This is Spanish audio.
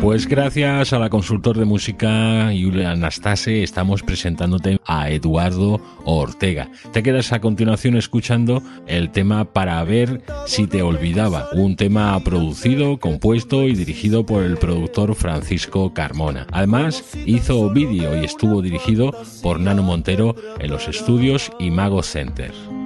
Pues gracias a la consultor de música Yulia Anastase estamos presentándote a Eduardo Ortega. Te quedas a continuación escuchando el tema Para ver si te olvidaba, un tema producido, compuesto y dirigido por el productor Francisco Carmona. Además hizo vídeo y estuvo dirigido por Nano Montero en los estudios Imago Center.